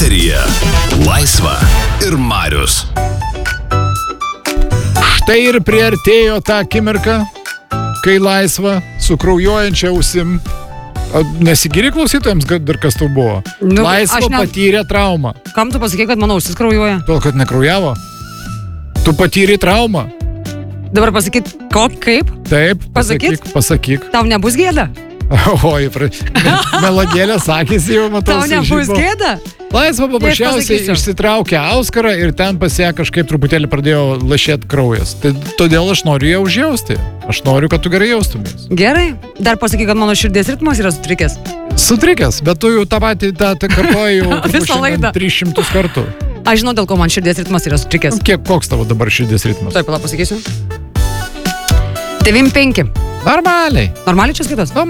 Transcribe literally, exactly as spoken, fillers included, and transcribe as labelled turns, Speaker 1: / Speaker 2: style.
Speaker 1: Eteryje Laisva ir Marius.
Speaker 2: Štai ir priartėjo tą akimirką, kai Laisva su kraujuojančia ausim. Nesigiri klausytojams, dar kas tau buvo.
Speaker 3: Nu,
Speaker 2: Laisva
Speaker 3: ne...
Speaker 2: patyrė traumą.
Speaker 3: Kam tu pasakei, kad mano ausis kraujuoja?
Speaker 2: Tol, kad nekraujavo. Tu patyrė traumą.
Speaker 3: Dabar pasakyt, ko, kaip?
Speaker 2: Taip, pasakyk,
Speaker 3: Pasakyt?
Speaker 2: pasakyk.
Speaker 3: Tau nebus gėda?
Speaker 2: Oi, pra... melodėlė sakėsi jau, matau.
Speaker 3: Tau nebus gėda?
Speaker 2: Laisva paprasčiausiai išsitraukė auskarą ir ten pas ją kažkaip truputėlį pradėjo lašėti kraujas. Tai todėl aš noriu ją užjausti. Aš noriu, kad tu gerai jaustumės.
Speaker 3: Gerai. Dar pasakyk, kad mano širdies ritmas yra sutrikęs.
Speaker 2: Sutrikęs, bet tu jau tą patį tą, tą kartuoji jau
Speaker 3: Visą laidą.
Speaker 2: tris šimtus kartų.
Speaker 3: Aš žinau, dėl ko man širdies ritmas yra sutrikęs.
Speaker 2: Kiek, koks tavo dabar širdies ritmas?
Speaker 3: Taip, pala pasakysiu. Devym penki.
Speaker 2: Normaliai.
Speaker 3: Normaliai čia skaitos?